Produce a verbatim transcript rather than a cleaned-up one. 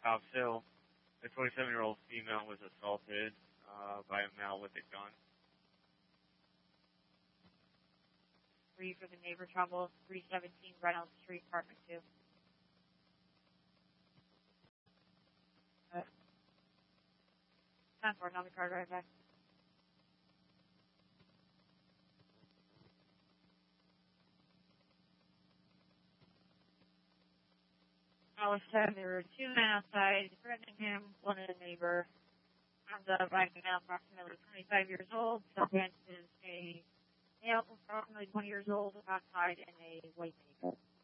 Cops Hill. A twenty-seven-year-old female was assaulted uh, by a male with a gun. Three for the neighbor trouble, three seventeen Reynolds Street, apartment two. Uh, Time for another card right back. Alice said there were two men outside threatening him, one is a neighbor. Comes up, right now, approximately twenty-five years old. Subject is a male, approximately twenty years old, outside in a white vehicle.